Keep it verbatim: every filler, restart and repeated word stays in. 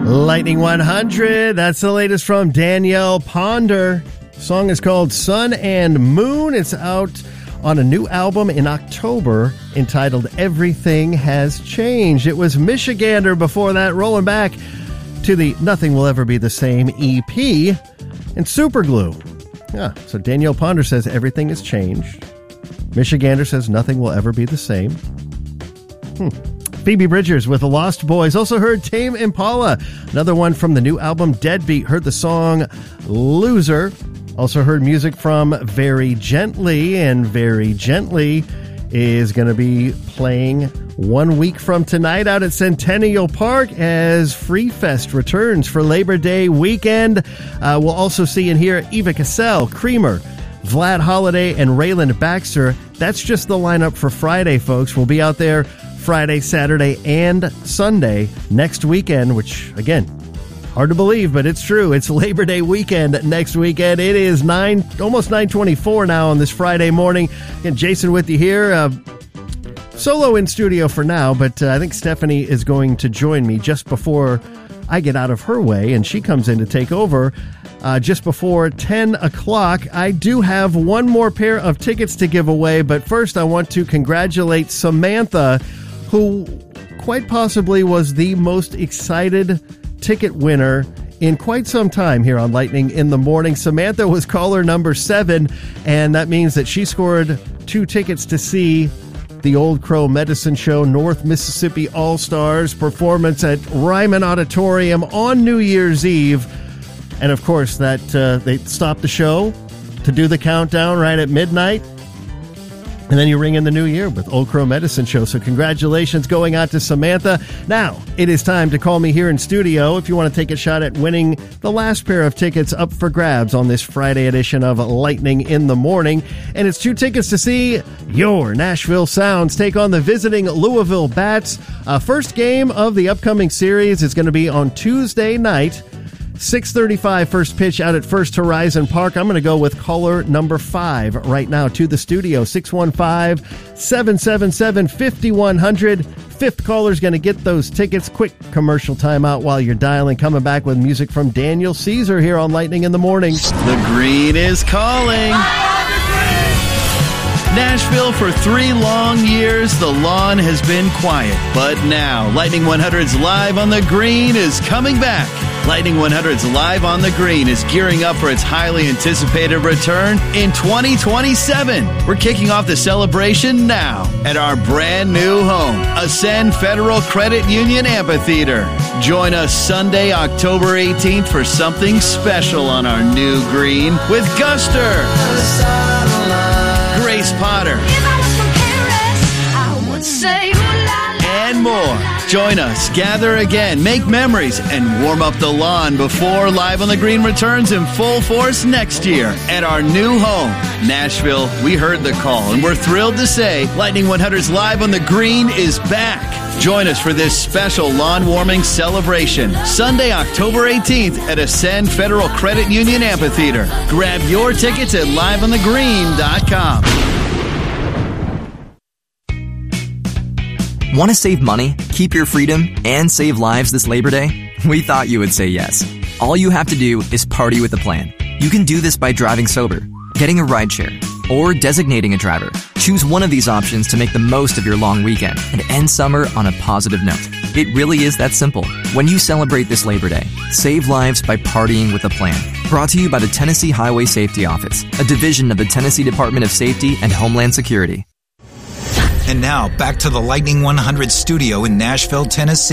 Lightning one hundred, that's the latest from Danielle Ponder. The song is called Sun and Moon. It's out on a new album in October entitled Everything Has Changed. It was Michigander before that, rolling back to the Nothing Will Ever Be the Same E P and Superglue. Yeah, so Danielle Ponder says everything has changed. Michigander says nothing will ever be the same. Hmm. Phoebe Bridgers with The Lost Boys. Also heard Tame Impala, another one from the new album Deadbeat. Heard the song Loser. Also heard music from Very Gently, and Very Gently is going to be playing one week from tonight out at Centennial Park as Free Fest returns for Labor Day weekend. Uh, we'll also see and hear Eva Cassell, Creamer, Vlad Holiday, and Rayland Baxter. That's just the lineup for Friday, folks. We'll be out there Friday, Saturday, and Sunday next weekend, which, again, hard to believe, but it's true. It's Labor Day weekend next weekend. It is nine, almost nine twenty-four now on this Friday morning. And Jason with you here, uh, solo in studio for now, but uh, I think Stephanie is going to join me just before I get out of her way, and she comes in to take over uh, just before ten o'clock. I do have one more pair of tickets to give away, but first I want to congratulate Samantha, who quite possibly was the most excited ticket winner in quite some time here on Lightning in the Morning. Samantha was caller number seven, and that means that she scored two tickets to see the Old Crow Medicine Show North Mississippi All-Stars performance at Ryman Auditorium on New Year's Eve. And of course, that uh, they stopped the show to do the countdown right at midnight. And then you ring in the new year with Old Crow Medicine Show. So congratulations going out to Samantha. Now, it is time to call me here in studio if you want to take a shot at winning the last pair of tickets up for grabs on this Friday edition of Lightning in the Morning. And it's two tickets to see your Nashville Sounds take on the visiting Louisville Bats. Uh, first game of the upcoming series is going to be on Tuesday night. six thirty-five first pitch out at First Horizon Park. I'm going to go with caller number five right now to the studio. six one five, seven seven seven, five one zero zero. Fifth caller's going to get those tickets. Quick commercial timeout while you're dialing. Coming back with music from Daniel Caesar here on Lightning in the Morning. The green is calling. Nashville, for three long years, the lawn has been quiet. But now, Lightning one hundred's Live on the Green is coming back. Lightning one hundred's Live on the Green is gearing up for its highly anticipated return in twenty twenty-seven. We're kicking off the celebration now at our brand new home, Ascend Federal Credit Union Amphitheater. Join us Sunday, October eighteenth for something special on our new green with Guster, Grace Potter, and more. Join us, gather again, make memories, and warm up the lawn before Live on the Green returns in full force next year at our new home. Nashville, we heard the call, and we're thrilled to say Lightning one hundred's Live on the Green is back. Join us for this special lawn warming celebration, Sunday, October eighteenth at Ascend Federal Credit Union Amphitheater. Grab your tickets at live on the green dot com. Want to save money, keep your freedom, and save lives this Labor Day? We thought you would say yes. All you have to do is party with a plan. You can do this by driving sober, getting a rideshare, or designating a driver. Choose one of these options to make the most of your long weekend and end summer on a positive note. It really is that simple. When you celebrate this Labor Day, save lives by partying with a plan. Brought to you by the Tennessee Highway Safety Office, a division of the Tennessee Department of Safety and Homeland Security. And now, back to the Lightning one hundred studio in Nashville, Tennessee.